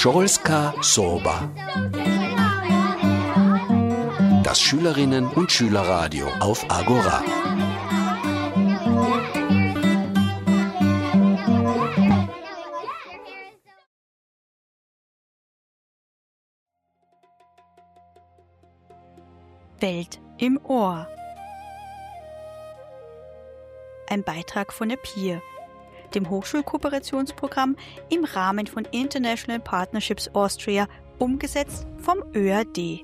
Szkolska Soba. Das Schülerinnen- und Schülerradio auf Agora. Welt im Ohr. Ein Beitrag von der PIR, dem Hochschulkooperationsprogramm im Rahmen von International Partnerships Austria, umgesetzt vom ÖAD.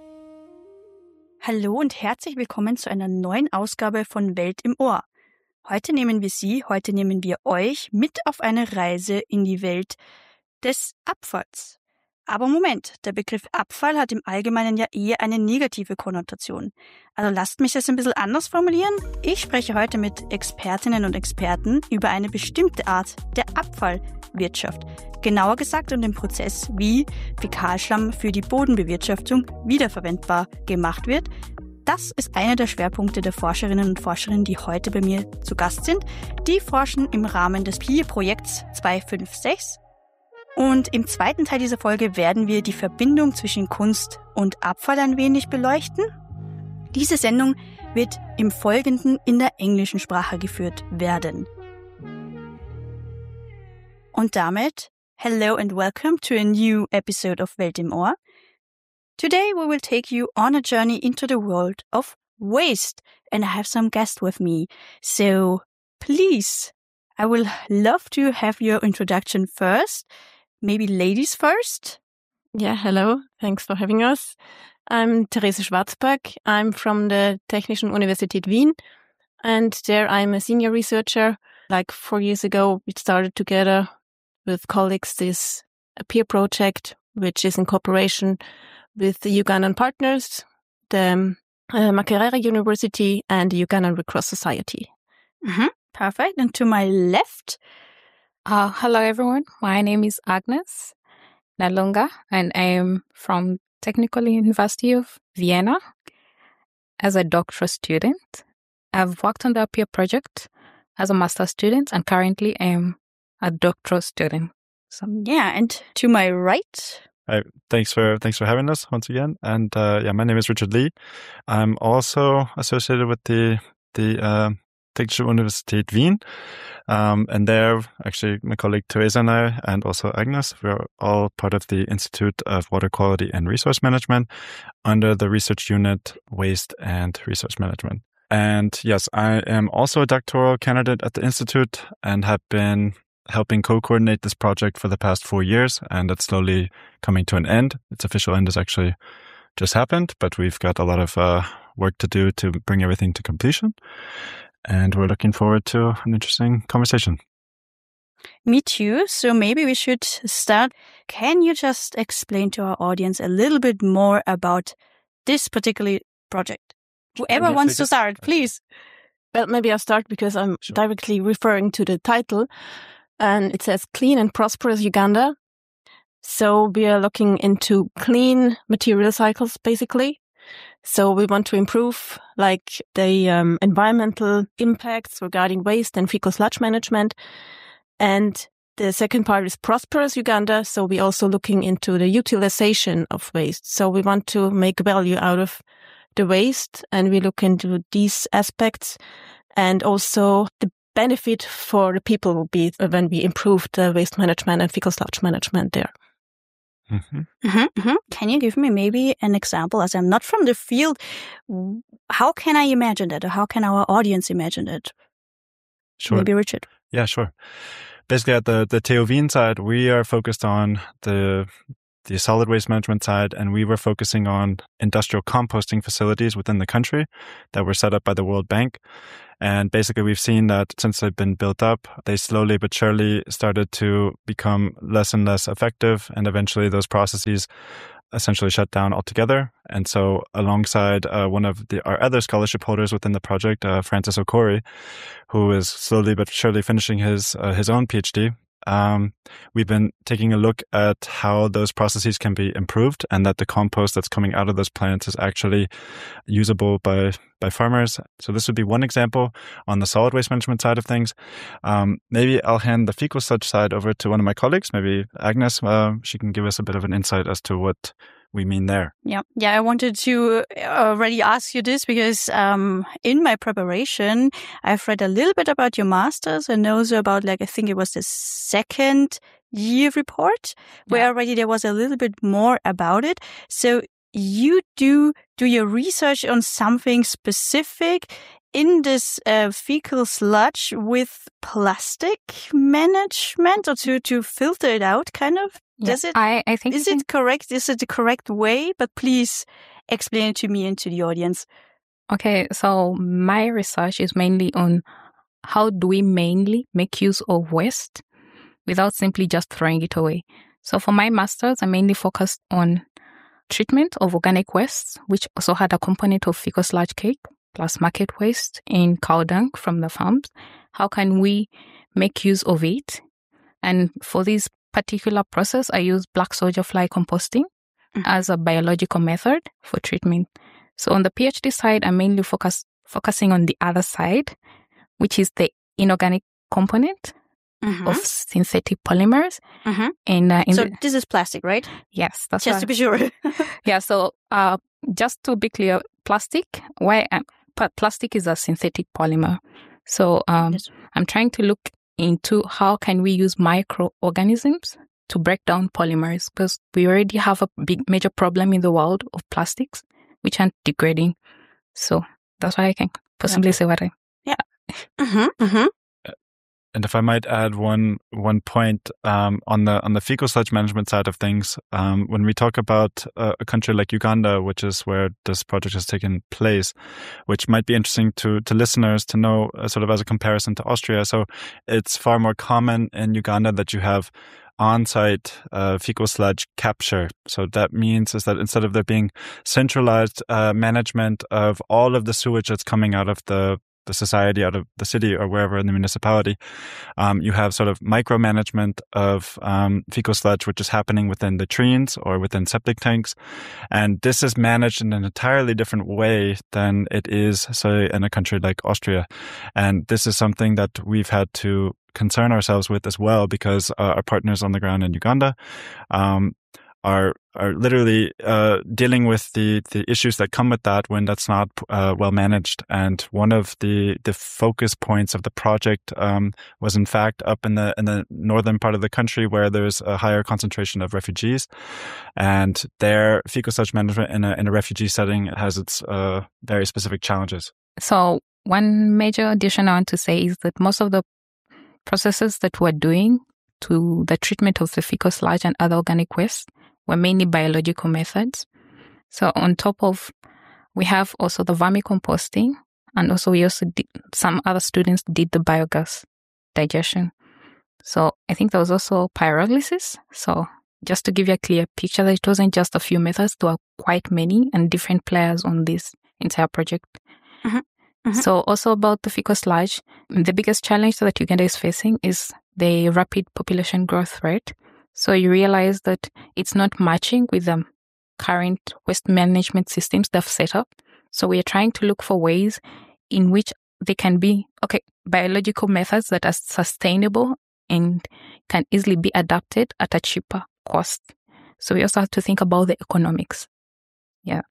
Hallo und herzlich willkommen zu einer neuen Ausgabe von Welt im Ohr. Heute nehmen wir euch mit auf eine Reise in die Welt des Abfalls. Aber Moment, der Begriff Abfall hat im Allgemeinen ja eher eine negative Konnotation. Also lasst mich das ein bisschen anders formulieren. Ich spreche heute mit Expertinnen und Experten über eine bestimmte Art der Abfallwirtschaft. Genauer gesagt um den Prozess, wie Fäkalschlamm für die Bodenbewirtschaftung wiederverwendbar gemacht wird. Das ist einer der Schwerpunkte der Forscherinnen und Forscher, die heute bei mir zu Gast sind. Die forschen im Rahmen des PIR-Projekts 256. Und im zweiten Teil dieser Folge werden wir die Verbindung zwischen Kunst und Abfall ein wenig beleuchten. Diese Sendung wird im Folgenden in der englischen Sprache geführt werden. Und damit, hello and welcome to a new episode of Welt im Ohr. Today we will take you on a journey into the world of waste, and I have some guests with me. So please, I will love to have your introduction first. Maybe ladies first? Yeah, hello. Thanks for having us. I'm Therese Schwarzbach. I'm from the Technischen Universität Wien, and there I'm a senior researcher. Like 4 years ago, we started together with colleagues this peer project, which is in cooperation with the Ugandan partners, the Makerere University and the Ugandan Red Cross Society. Mm-hmm. Perfect. And to my left? Hello, everyone. My name is Agnes Nalunga, and I am from Technical University of Vienna as a doctoral student. I've worked on the peer project as a master's student, and currently I am a doctoral student. So, yeah, and to my right? Hi, thanks for having us once again. And my name is Richard Lee. I'm also associated with the Technische Universität Wien. And there, actually, my colleague Teresa and I, and also Agnes, we're all part of the Institute of Water Quality and Resource Management under the research unit Waste and Resource Management. And yes, I am also a doctoral candidate at the Institute and have been helping co-coordinate this project for the past 4 years, and it's slowly coming to an end. Its official end has actually just happened, but we've got a lot of work to do to bring everything to completion. And we're looking forward to an interesting conversation. Me too. So maybe we should start. Can you just explain to our audience a little bit more about this particular project? Whoever wants to start, please. Well, maybe I'll start because I'm directly referring to the title. And it says Clean and Prosperous Uganda. So we are looking into clean material cycles, basically. So we want to improve like the environmental impacts regarding waste and fecal sludge management. And the second part is prosperous Uganda. So we're also looking into the utilization of waste. So we want to make value out of the waste, and we look into these aspects. And also the benefit for the people will be when we improve the waste management and fecal sludge management there. Mm-hmm. Mm-hmm, mm-hmm. Can you give me maybe an example, as I'm not from the field? How can I imagine that, or how can our audience imagine it? Sure. Maybe Richard. Yeah, sure. Basically, at the TU Wien side, we are focused on the solid waste management side, and we were focusing on industrial composting facilities within the country that were set up by the World Bank. And basically, we've seen that since they've been built up, they slowly but surely started to become less and less effective. And eventually those processes essentially shut down altogether. And so alongside one of our other scholarship holders within the project, Francis Okori, who is slowly but surely finishing his own PhD, we've been taking a look at how those processes can be improved and that the compost that's coming out of those plants is actually usable by farmers. So this would be one example on the solid waste management side of things. Maybe I'll hand the fecal sludge side over to one of my colleagues, maybe Agnes. She can give us a bit of an insight as to what we mean there. Yeah. I wanted to already ask you this because in my preparation, I've read a little bit about your master's and also about, I think it was the second year report where already there was a little bit more about it. So you do your research on something specific in this fecal sludge with plastic management or to filter it out, kind of? I think is it correct? Is it the correct way? But please explain it to me and to the audience. Okay, so my research is mainly on how do we mainly make use of waste without simply just throwing it away. So for my master's, I mainly focused on treatment of organic wastes, which also had a component of fecal sludge cake plus market waste in cow dung from the farms. How can we make use of it? And for this particular process, I use black soldier fly composting as a biological method for treatment. So on the PhD side, I'm mainly focusing on the other side, which is the inorganic component of synthetic polymers. And this is plastic, right? Yes, that's just to be sure. Yeah. So just to be clear, plastic is a synthetic polymer. So I'm trying to look into how can we use microorganisms to break down polymers, because we already have a big major problem in the world of plastics which aren't degrading. So that's why I can possibly say what I... Yeah. And if I might add one point on the fecal sludge management side of things, when we talk about a country like Uganda, which is where this project has taken place, which might be interesting to listeners to know sort of as a comparison to Austria. So it's far more common in Uganda that you have on-site fecal sludge capture. So that means is that instead of there being centralized management of all of the sewage that's coming out of the society, out of the city or wherever in the municipality, you have sort of micromanagement of fecal sludge, which is happening within latrines or within septic tanks. And this is managed in an entirely different way than it is, say, in a country like Austria. And this is something that we've had to concern ourselves with as well, because our partners on the ground in Uganda are literally dealing with the issues that come with that when that's not well managed. And one of the focus points of the project was in fact up in the northern part of the country where there's a higher concentration of refugees, and their fecal sludge management in a refugee setting has its very specific challenges. So one major addition I want to say is that most of the processes that we're doing to the treatment of the fecal sludge and other organic waste were mainly biological methods. So on top of, we have also the vermicomposting, and also we also did, some other students did the biogas digestion. So I think there was also pyrolysis. So just to give you a clear picture that it wasn't just a few methods, there were quite many and different players on this entire project. So also about the fecal sludge, the biggest challenge that Uganda is facing is the rapid population growth rate. So you realize that it's not matching with the current waste management systems they've set up. So we are trying to look for ways in which they can be, biological methods that are sustainable and can easily be adapted at a cheaper cost. So we also have to think about the economics. Yeah.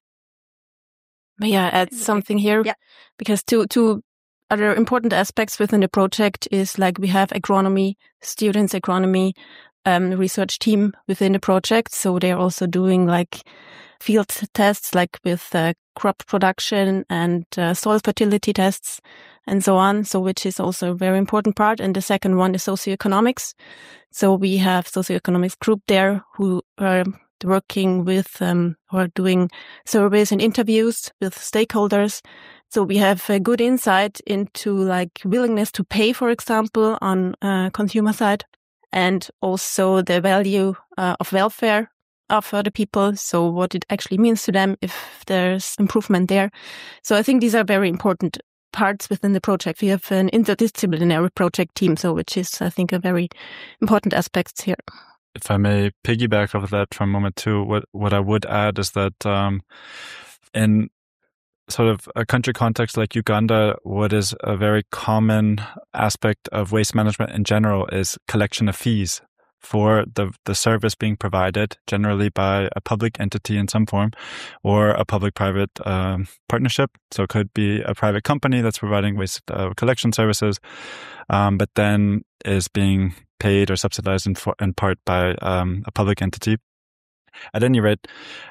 May I add something here? Yeah. Because two other important aspects within the project is we have agronomy students, agronomy research team within the project. So they're also doing field tests with crop production and soil fertility tests and so on. So which is also a very important part. And the second one is socioeconomics. So we have socioeconomics group there who are working with or doing surveys and interviews with stakeholders. So we have a good insight into willingness to pay, for example, on consumer side, and also the value of welfare of other people. So what it actually means to them if there's improvement there. So I think these are very important parts within the project. We have an interdisciplinary project team, so which is, I think, a very important aspect here. If I may piggyback off of that for a moment too, what I would add is that in sort of a country context like Uganda, what is a very common aspect of waste management in general is collection of fees for the service being provided, generally by a public entity in some form or a public-private partnership. So it could be a private company that's providing waste collection services, but then is being paid or subsidized in part by a public entity. At any rate,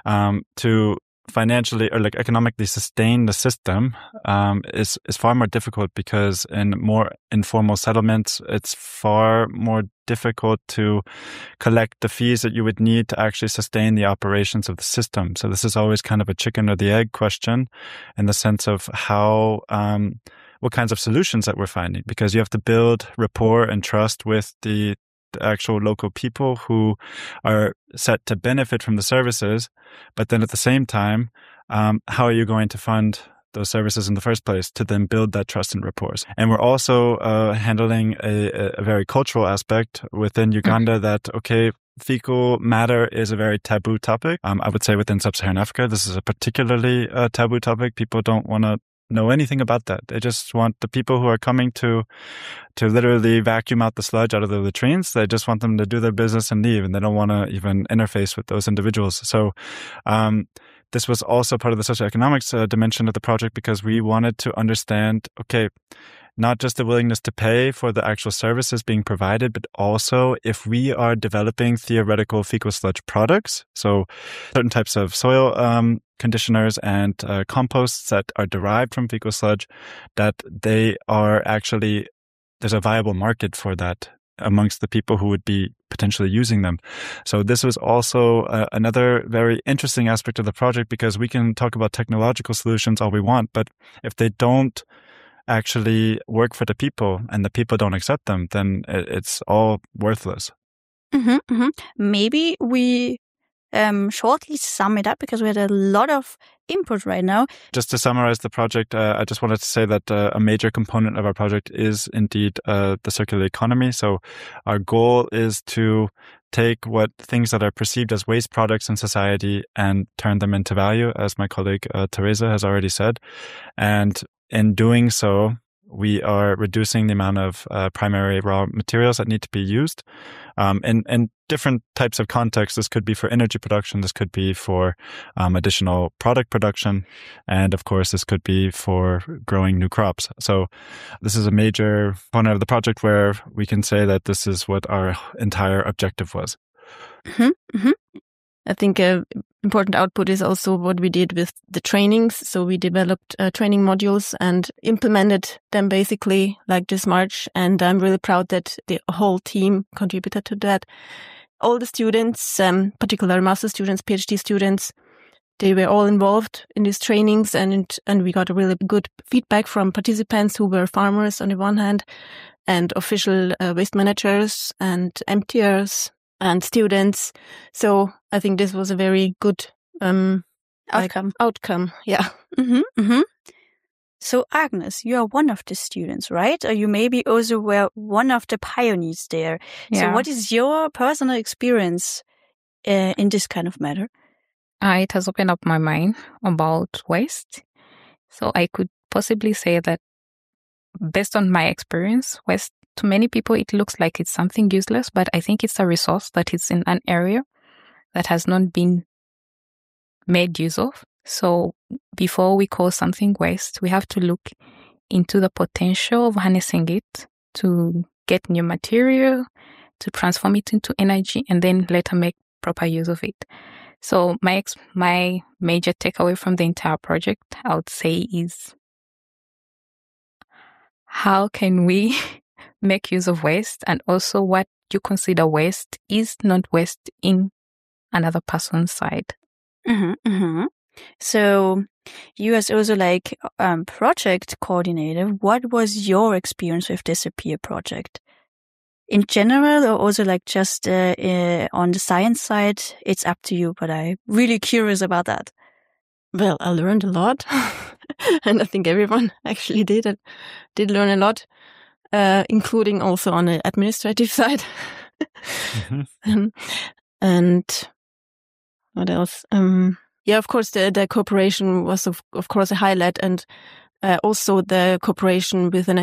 to financially or like economically sustain the system is far more difficult, because in more informal settlements, it's far more difficult to collect the fees that you would need to actually sustain the operations of the system. So this is always kind of a chicken or the egg question, in the sense of how what kinds of solutions that we're finding, because you have to build rapport and trust with the actual local people who are set to benefit from the services. But then at the same time, how are you going to fund those services in the first place to then build that trust and rapport? And we're also handling a very cultural aspect within Uganda that, okay, fecal matter is a very taboo topic. I would say within sub-Saharan Africa, this is a particularly taboo topic. People don't want to know anything about that. They just want the people who are coming to literally vacuum out the sludge out of the latrines. They just want them to do their business and leave, and they don't want to even interface with those individuals. So this was also part of the socioeconomics dimension of the project, because we wanted to understand, okay, not just the willingness to pay for the actual services being provided, but also if we are developing theoretical fecal sludge products, so certain types of soil conditioners and composts that are derived from fecal sludge, that they are actually, there's a viable market for that amongst the people who would be potentially using them. So this was also another very interesting aspect of the project, because we can talk about technological solutions all we want, but if they don't actually work for the people and the people don't accept them, then it's all worthless. Maybe we shortly sum it up, because we had a lot of input right now. Just to summarize the project, I just wanted to say that a major component of our project is indeed the circular economy. So our goal is to take what things that are perceived as waste products in society and turn them into value, as my colleague Teresa has already said. And in doing so, we are reducing the amount of primary raw materials that need to be used. In different types of contexts, this could be for energy production, this could be for additional product production, and of course, this could be for growing new crops. So this is a major component of the project where we can say that this is what our entire objective was. I think important output is also what we did with the trainings. So we developed training modules and implemented them basically like this March. And I'm really proud that the whole team contributed to that. All the students, particular master students, PhD students, they were all involved in these trainings, and we got a really good feedback from participants who were farmers on the one hand, and official waste managers and emptiers and students. So I think this was a very good outcome. Yeah. So Agnes, you are one of the students, right? Or you maybe also were one of the pioneers there. Yeah. So what is your personal experience in this kind of matter? It has opened up my mind about waste. So I could possibly say that based on my experience, waste, to many people, it looks like it's something useless, but I think it's a resource that is in an area that has not been made use of. So before we call something waste, we have to look into the potential of harnessing it to get new material, to transform it into energy, and then later make proper use of it. So my major takeaway from the entire project, I would say, is how can we make use of waste, and also what you consider waste is not waste in another person's side. So you as also like project coordinator, what was your experience with this Appear project? In general, or also like just on the science side, it's up to you, but I'm really curious about that. Well, I learned a lot. And I think everyone actually did learn a lot, including also on the administrative side. And what else? Of course, the cooperation was of course a highlight, and also the cooperation with an